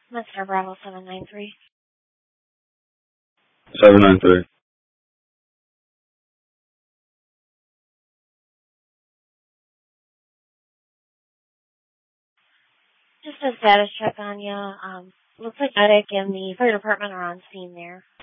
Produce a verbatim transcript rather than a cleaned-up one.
Mister Bravo seven nine three. seven nine three. Just a status check on you. Um, looks like medic and the fire department are on scene there.